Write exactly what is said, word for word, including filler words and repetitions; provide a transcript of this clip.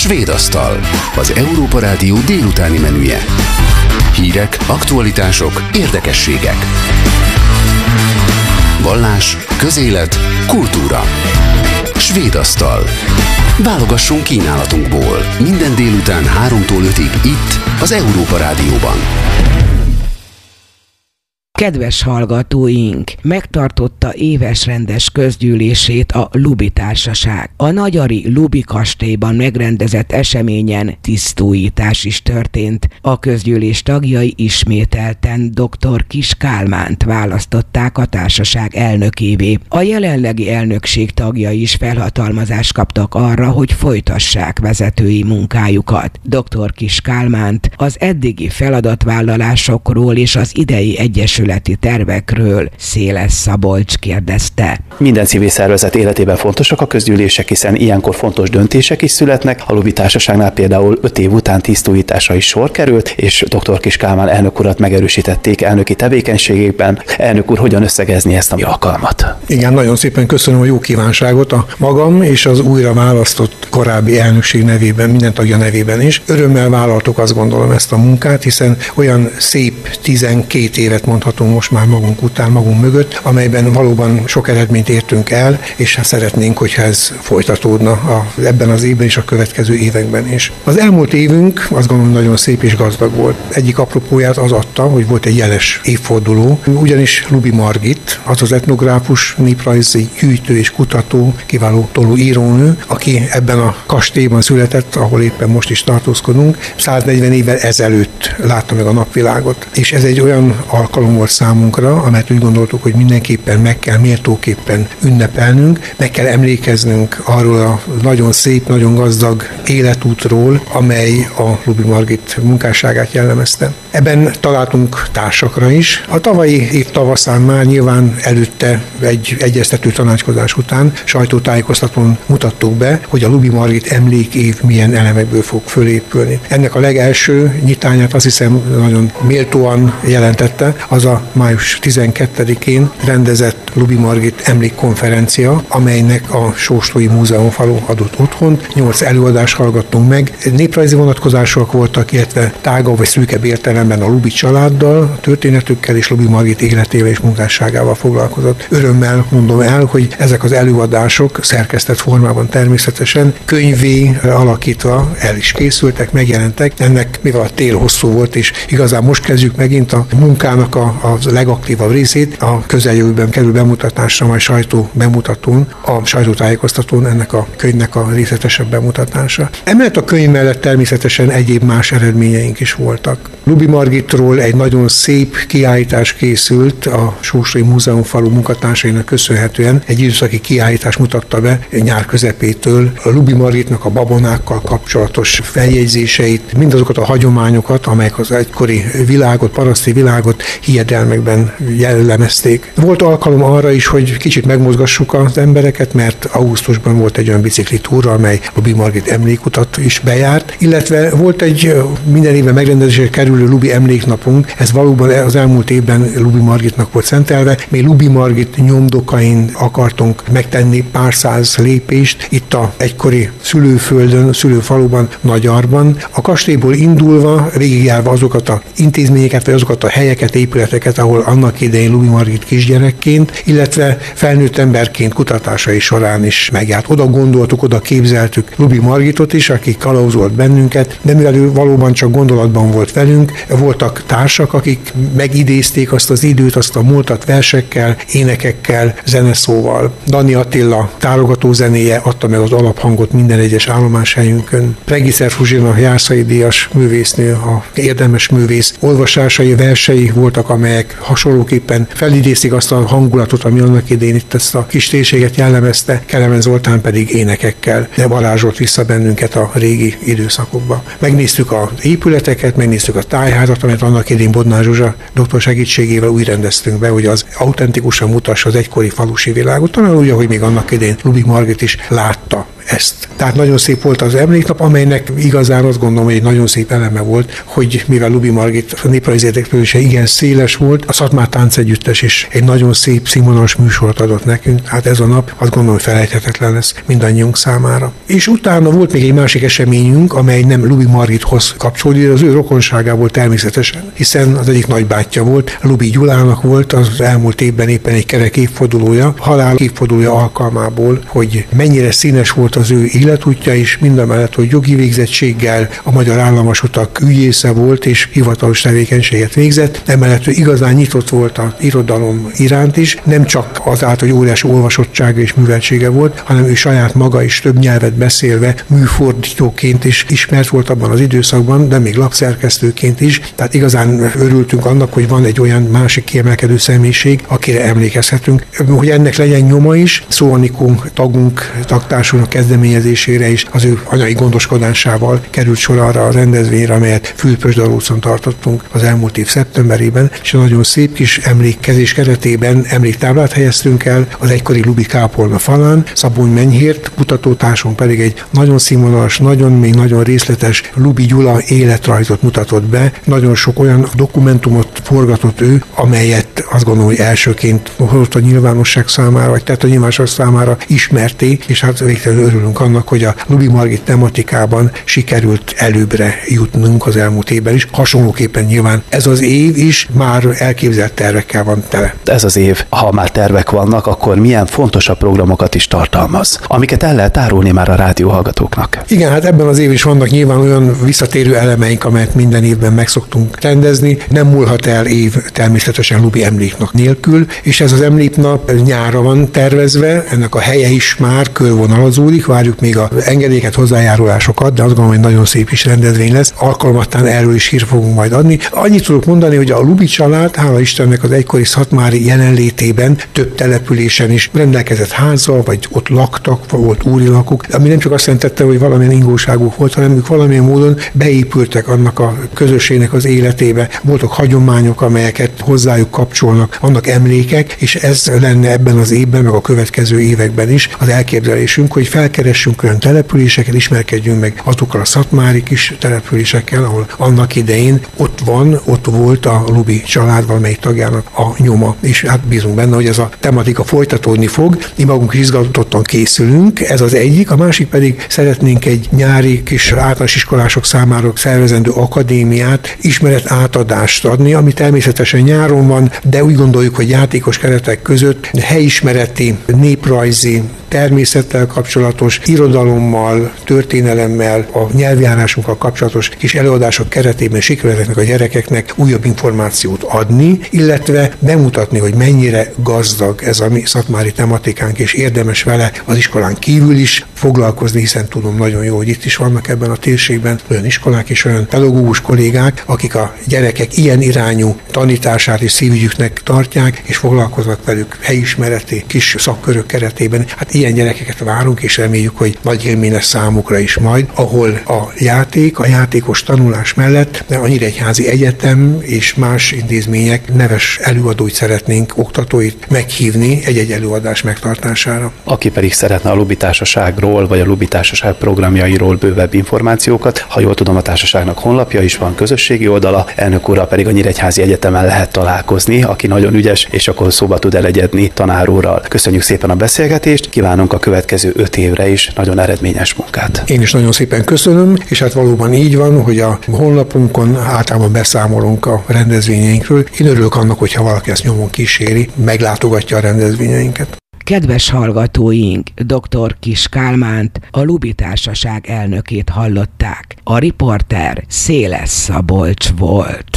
Svéd asztal, az Európa Rádió délutáni menüje. Hírek, aktualitások, érdekességek. Vallás, közélet, kultúra. Svéd asztal. Válogassunk kínálatunkból. Minden délután háromtól ötig itt, az Európa Rádióban. Kedves hallgatóink, megtartotta éves rendes közgyűlését a Luby Társaság. A nagyari Luby kastélyban megrendezett eseményen tisztújítás is történt. A közgyűlés tagjai ismételten dr. Kiss Kálmánt választották a társaság elnökévé. A jelenlegi elnökség tagjai is felhatalmazást kaptak arra, hogy folytassák vezetői munkájukat. dr. Kiss Kálmánt az eddigi feladatvállalásokról és az idei egyesület tervekről Széles Szabolcs kérdezte. Minden civil szervezet életében fontosak a közgyűlések, hiszen ilyenkor fontos döntések is születnek. A Luby Társaságnál például öt év után tisztújításra is sor került, és dr. Kiss Kálmán elnök urat megerősítették elnöki tevékenységében. Elnök úr, hogyan összegezni ezt a alkalmat? Igen, nagyon szépen köszönöm a jó kívánságot a magam és az újra választott korábbi elnökség nevében, minden tagja nevében is. Örömmel vállaltuk, azt gondolom, ezt a munkát, hiszen olyan szép tizenkét évet mondhatunk most már magunk után, magunk mögött, amelyben valóban sok eredményt értünk el, és hát szeretnénk, hogyha ez folytatódna a, ebben az évben és a következő években is. Az elmúlt évünk azt gondolom nagyon szép és gazdag volt. Egyik apropóját az adta, hogy volt egy jeles évforduló, ugyanis Luby Margit, az az etnográfus, néprajzi gyűjtő és kutató, kiváló tolóírónő, aki ebben a kastélyban született, ahol éppen most is tartózkodunk, száznegyven évvel ezelőtt látta meg a napvilágot. És ez egy olyan alkalom volt számunkra, amelyet úgy gondoltuk, hogy mindenképpen meg kell méltóképpen ünnepelnünk, meg kell emlékeznünk arról a nagyon szép, nagyon gazdag életútról, amely a Luby Margit munkásságát jellemezte. Ebben találtunk társakra is. A tavalyi év tavaszán már nyilván előtte egy egyeztető tanácskozás után sajtótájékoztatón mutattuk be, hogy a Luby Margit emlékév milyen elemekből fog fölépülni. Ennek a legelső nyitányát azt hiszem nagyon méltóan jelentette az a május tizenkettedikén rendezett Luby Margit emlékkonferencia, amelynek a Sóslói Múzeumfalu adott otthont. Nyolc előadást hallgattunk meg. Néprajzi vonatkozások voltak, illetve tágabb vagy szűkebb értelemben a Luby családdal, a történetükkel és Luby Margit életével és munkásságával foglalkozott. Örömmel mondom el, hogy ezek az előadások szerkesztett formában természetesen könyvé alakítva el is készültek, megjelentek. Ennek, mivel a tél hosszú volt, és igazán most kezdjük megint a munkának a, a legaktívabb részét, a közeljövőben kerül bemutatásra, majd sajtó bemutatón, a sajtótájékoztatón ennek a könyvnek a részletesebb bemutatása. Emellett a könyv mellett természetesen egyéb más eredményeink is voltak. Luby Margitról egy nagyon szép kiállítás készült a Sóslói Múzeumfalu munkatársainak köszönhetően. Egy időszaki kiállítás mutatta be nyár közepétől a Luby Margitnak a babonákkal kapcsolatos feljegyzéseit, mindazokat a hagyományokat, amelyek az egykori világot, paraszti világot hiedelmekben jellemezték. Volt alkalom arra is, hogy kicsit megmozgassuk az embereket, mert augusztusban volt egy olyan bicikli túra, amely Luby Margit emlékutat is bejárt, illetve volt egy minden évben megrendezésre kerülő Luby emléknapunk, ez valóban az elmúlt évben Luby Margitnak volt szentelve. Mi Luby Margit nyomdokain akartunk megtenni pár száz lépést, itt a egykori szülőföldön, szülőfaluban, Nagyarban. A kastélyból indulva, végigjárva azokat az intézményeket, vagy azokat a helyeket, épületeket, ahol annak idején Luby Margit kisgyerekként, illetve felnőtt emberként kutatásai során is megjárt. Oda gondoltuk, oda képzeltük Luby Margitot is, aki kalauzolt bennünket, de mivel ő valóban csak gondolatban volt velünk, voltak társak, akik megidézték azt az időt, azt a múltat versekkel, énekekkel, zeneszóval. Dani Attila tárogató zenéje adta meg az alaphangot minden egyes állomáshelyünkön. Pregiszer Fruzsina Jászai díjas művésznő, a érdemes művész olvasásai, versei voltak, amelyek hasonlóképpen felidézték azt a hangulatot, ami annak idején itt ezt a kis térséget jellemezte. Kelemen Zoltán pedig énekekkel varázsolt vissza bennünket a régi időszakokba. Megnéztük az épületeket, megnéztük a tájházat, amelyet annak idején Bodnár Zsuzsa doktor segítségével úgy rendeztünk be, hogy az autentikusan mutassa az egykori falusi világot. Talán úgy, ahogy még annak idején Luby Margit is látta ezt. Tehát nagyon szép volt az emléknap, amelynek igazán azt gondolom, hogy egy nagyon szép eleme volt, hogy mivel Luby Margit néprajzi érdeklődése igen széles volt, a Szatmár Táncegyüttes is egy nagyon szép színvonalas műsort adott nekünk, hát ez a nap azt gondolom, hogy felejthetetlen lesz mindannyiunk számára. És utána volt még egy másik eseményünk, amely nem Lubi Margithoz kapcsolódik, az ő rokonságából természetesen, hiszen az egyik nagybátyja volt, Lubi Gyulának volt az elmúlt évben éppen egy kerek évfordulója, halál évfordulója alkalmából, hogy mennyire színes volt az ő életútja is, mindamellett, hogy jogi végzettséggel a Magyar Államvasutak ügyésze volt és hivatalos tevékenységet végzett, emellett ő igazán nyitott volt az irodalom iránt is, nem csak azáltal, hogy óriási olvasottsága és műveltsége volt, hanem ő saját maga is több nyelvet beszélve, műfordítóként is ismert volt abban az időszakban, de még lapszerkesztőként is. Tehát igazán örültünk annak, hogy van egy olyan másik kiemelkedő személyiség, akire emlékezhetünk. Hogy ennek legyen nyoma is, Szó Anikó tagunk, tagtársunknak kezdeményezésére is az ő anyai gondoskodásával került sor arra a rendezvényre, amelyet Fülöpösdalócon tartottunk az elmúlt év szeptemberében, és a nagyon szép kis emlékkezés keretében emléktáblát helyeztünk el az egykori Lubi kápolna falán, Szabony Menyhért, kutatótársunk pedig egy nagyon színvonalas, nagyon még nagyon részletes Lubi Gyula életrajzot mutatott be. Nagyon sok olyan dokumentumot forgatott ő, amelyet azt gondolom, hogy elsőként hozott a nyilvánosság számára, vagy tehát a nyilvánosság számára ismerté, és hát végtelenül örülünk annak, hogy a Lubi Margit tematikában sikerült előbbre jutnunk az elmúlt évben is. Hasonlóképpen nyilván ez az év is már elképzelt tervekkel van tele. Ez az év, ha már tervek vannak, akkor milyen fontosabb programokat is tartalmaz, amiket el lehet árulni már a rádióhallgatóknak. Igen, hát ebben az év is vannak nyilván olyan visszatérő elemeink, amelyet minden évben meg szoktunk rendezni. Nem múlhat el év természetesen Lubi emléknap nélkül, és ez az emléknap nyárra van tervezve, ennek a helye is már körvonalazódik, várjuk még az engedélyeket, hozzájárulásokat, de azt gondolom, hogy nagyon szép is rendezvény lesz. Alkalmattán erről is hír fogunk majd adni. Annyit tudok mondani, hogy a Lubi család, hála Istennek, az egykori szatmári jelenlétében több településen is rendelkezett házzal, vagy ott laktak, volt úrilakuk, ami nem csak azt jelentette, hogy valamilyen ingóságuk volt, hanem ők valamilyen módon beépültek annak a közösségnek az életébe. Voltak hagyományok, amelyeket hozzájuk kapcsolnak, vannak emlékek, és ez lenne ebben az évben, meg a következő években is az elképzelésünk, hogy felkeressünk olyan településeket, ismerkedjünk meg azokkal a szatmári kis településekkel, ahol annak idején ott van, ott volt a Lubi család valamelyik tagjának a nyoma, és hát bízunk benne, hogy ez a tematika folytatódni fog. Mi magunk izgatottan készülünk, ez az egyik, a másik pedig szeretnénk egy nyári kis általános iskolások számára szervezendő akadémiát, ismeret átadást adni, ami természetesen nyáron van, de úgy gondoljuk, hogy játékos keretek között helyismereti, néprajzi, természettel kapcsolatos, irodalommal, történelemmel, a nyelvjárásunkkal kapcsolatos kis előadások keretében sikerül ezeknek a gyerekeknek újabb információt adni, illetve bemutatni, hogy mennyire gazdag ez a mi szatmári tematikánk, és érdemes vele az iskolán kívül is foglalkozni, hiszen tudom nagyon jó, hogy itt is vannak ebben a térségben olyan iskolák és olyan pedagógus kollégák, akik a gyerekek ilyen irányú tanítását és szívügyüknek tartják, és foglalkoznak velük helyismereti kis szakkörök keretében. Hát ilyen gyerekeket várunk, és reméljük, hogy nagy élmény lesz számukra is majd, ahol a játék, a játékos tanulás mellett a Nyíregyházi Egyetem és más intézmények neves előadóit szeretnénk, oktatóit meghívni egy-egy előadás megtartására. Aki pedig szeretne a Lubi Társaságról, vagy a Lubi Társaság programjairól bővebb információkat, ha jól tudom, a társaságnak honlapja is van, közösségi oldala, elnök úrral pedig a Nyíregyházi Egyetemen lehet találkozni, aki nagyon ügyes, és akkor szóba tud elegyedni tanár úrral. Köszönjük szépen a beszélgetést, kívánunk a következő öt évre is nagyon eredményes munkát. Én is nagyon szépen köszönöm, és hát valóban így van, hogy a honlapunkon általában beszámolunk a rendezvényeinkről. Én örülök annak, hogyha valaki ezt nyomon kíséri, meglátogatja a rendezvényeinket. Kedves hallgatóink, dr. Kiss Kálmánt, a Lubi Társaság elnökét hallották. A riporter Széles Szabolcs volt.